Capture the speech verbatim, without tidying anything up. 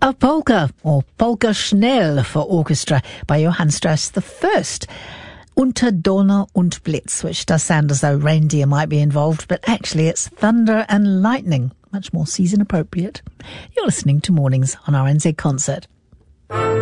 A polka, or Polka Schnell for orchestra by Johann Strauss the First. Unter Donner und Blitz, which does sound as though reindeer might be involved, but actually it's thunder and lightning, much more season appropriate. You're listening to Mornings on R N Z Concert.